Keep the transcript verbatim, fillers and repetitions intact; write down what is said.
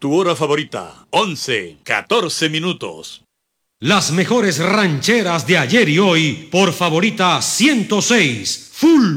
Tu hora favorita, once, catorce minutos. Las mejores rancheras de ayer y hoy por Favorita ciento seis, Full